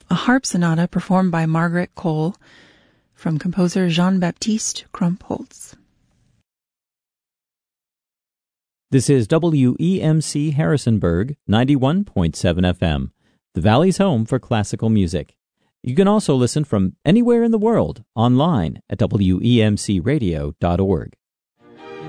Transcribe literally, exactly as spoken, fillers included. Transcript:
a harp sonata performed by Margaret Cole from composer Jean-Baptiste Krumpholz. This is W E M C Harrisonburg, ninety-one point seven F M, the Valley's home for classical music. You can also listen from anywhere in the world online at W E M C radio dot org.